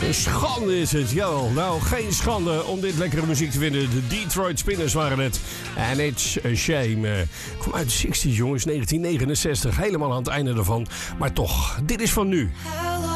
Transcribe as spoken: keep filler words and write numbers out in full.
Een schande is het, jawel. Nou, geen schande om dit lekkere muziek te vinden. De Detroit Spinners waren het. And it's a shame. Uh, kwam uit de zestig's, jongens, negentien negenenzestig. Helemaal aan het einde ervan. Maar toch, dit is van nu.